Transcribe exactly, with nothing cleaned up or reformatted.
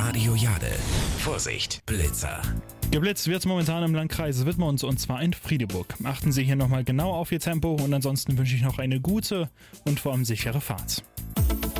Radio Jade. Vorsicht, Blitzer. Geblitzt wird es momentan im Landkreis Wittmund und zwar in Friedeburg. Achten Sie hier nochmal genau auf Ihr Tempo und ansonsten wünsche ich noch eine gute und vor allem sichere Fahrt.